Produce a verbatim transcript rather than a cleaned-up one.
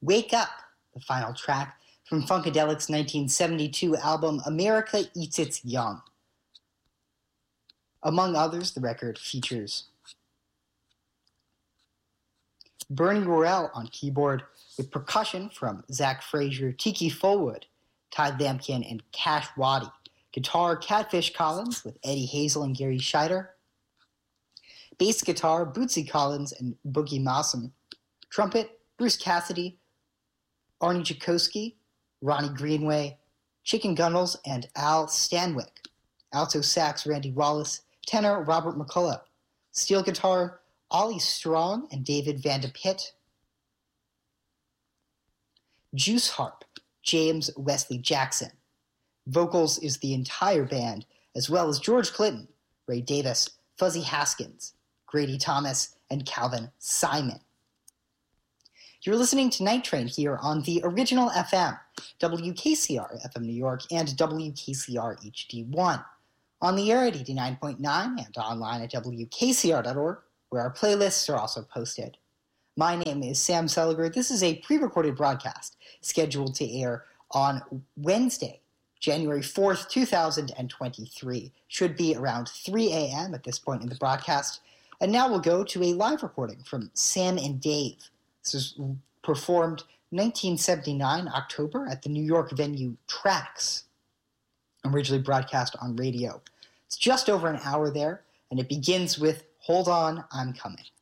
Wake Up, the final track from Funkadelic's nineteen seventy-two album America Eats Its Young. Among others, the record features Bernie Worrell on keyboard, with percussion from Zach Frazier, Tiki Fullwood, Ty Lampkin, and Cash Waddy. Guitar, Catfish Collins with Eddie Hazel and Gary Scheider. Bass guitar, Bootsy Collins and Boogie Mossum. Trumpet, Bruce Cassidy, Arnie Jacoski, Ronnie Greenway, Chicken Gunnels, and Al Stanwyck. Alto sax, Randy Wallace. Tenor, Robert McCullough. Steel guitar, Ollie Strong and David Van de Pitt. Juice harp, James Wesley Jackson. Vocals is the entire band, as well as George Clinton, Ray Davis, Fuzzy Haskins, Grady Thomas, and Calvin Simon. You're listening to Night Train here on the original F M, W K C R F M New York and W K C R H D one. On the air at eighty-nine point nine and online at W K C R dot org, where our playlists are also posted. My name is Sam Seliger. This is a pre-recorded broadcast scheduled to air on Wednesday, January fourth, two thousand twenty-three. Should be around three a.m. at this point in the broadcast. And now we'll go to a live recording from Sam and Dave. This was performed nineteen seventy-nine, October, at the New York venue Trax, originally broadcast on radio. It's just over an hour there, and it begins with Hold On, I'm Coming.